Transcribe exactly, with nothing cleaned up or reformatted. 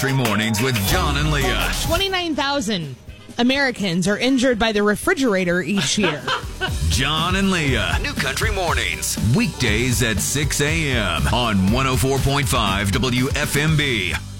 Country Mornings with John and Leah. twenty-nine thousand Americans are injured by the refrigerator each year. John and Leah. New Country Mornings. Weekdays at six a.m. on one oh four point five W F M B.